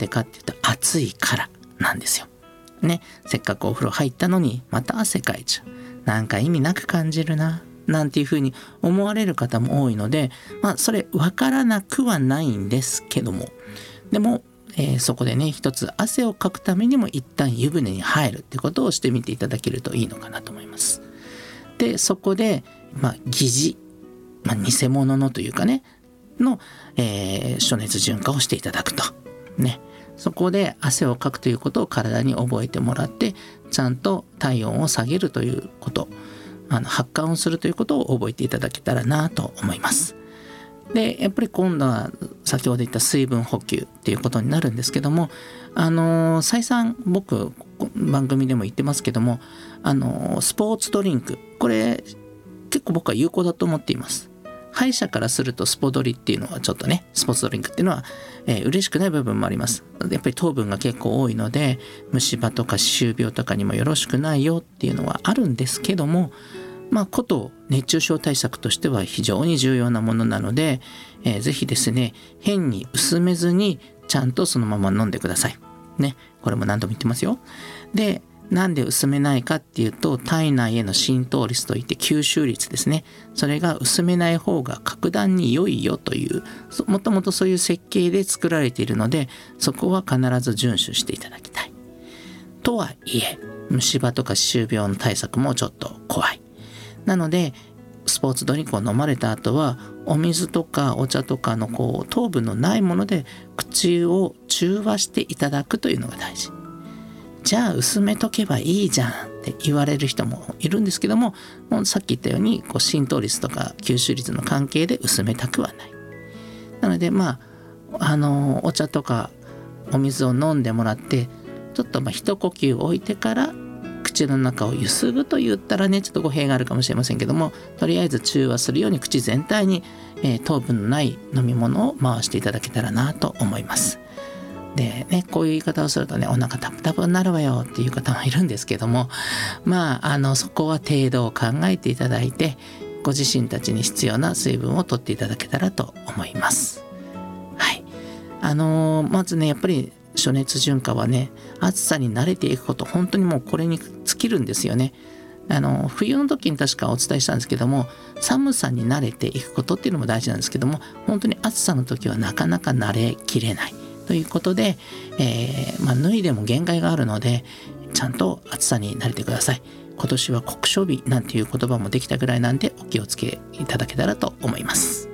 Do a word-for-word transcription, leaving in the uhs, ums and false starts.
かっていうと暑いからなんですよね。せっかくお風呂入ったのにまた汗かいちゃう、なんか意味なく感じるななんていうふうに思われる方も多いので、まあそれ分からなくはないんですけども、でも、えー、そこでね一つ汗をかくためにも一旦湯船に入るってことをしてみていただけるといいのかなと思います。でそこでまあ疑似、まあ、偽物のというかねの、えー、暑熱順化をしていただくとね。そこで汗をかくということを体に覚えてもらって、ちゃんと体温を下げるということ、あの発汗をするということを覚えていただけたらなと思います。でやっぱり今度は先ほど言った水分補給っていうことになるんですけども、あのー、再三僕番組でも言ってますけども、あのー、スポーツドリンク、これ結構僕は有効だと思っています。歯医者からするとスポドリっていうのはちょっとね、スポーツドリンクっていうのは、えー、嬉しくない部分もあります。やっぱり糖分が結構多いので虫歯とか歯周病とかにもよろしくないよっていうのはあるんですけども、まあこと熱中症対策としては非常に重要なものなので、えー、ぜひですね変に薄めずにちゃんとそのまま飲んでくださいね。これも何度も言ってますよ。でなんで薄めないかっていうと、体内への浸透率といって吸収率ですね、それが薄めない方が格段に良いよという、もともとそういう設計で作られているので、そこは必ず遵守していただきたい。とはいえ虫歯とか歯周病の対策もちょっと怖い。なのでスポーツドリンクを飲まれた後はお水とかお茶とかのこう糖分のないもので口を中和していただくというのが大事。じゃあ薄めとけばいいじゃんって言われる人もいるんですけども、もうさっき言ったようにこう浸透率とか吸収率の関係で薄めたくはない。なのでまああのお茶とかお水を飲んでもらって、ちょっとまあ一呼吸置いてから口の中をゆすぐと言ったらねちょっと語弊があるかもしれませんけども、とりあえず中和するように口全体に、えー、糖分のない飲み物を回していただけたらなと思います。でね、こういう言い方をするとねお腹タプタプになるわよっていう方もいるんですけども、まああのそこは程度を考えていただいて、ご自身たちに必要な水分を取っていただけたらと思います。はい、あのー、まずねやっぱり暑熱順化はね、暑さに慣れていくこと、本当にもうこれに尽きるんですよね。あの冬の時に確かお伝えしたんですけども、寒さに慣れていくことっていうのも大事なんですけども、本当に暑さの時はなかなか慣れきれないということで、えーまあ、脱いでも限界があるのでちゃんと暑さに慣れてください。今年は酷暑日なんていう言葉もできたぐらいなんでお気をつけいただけたらと思います。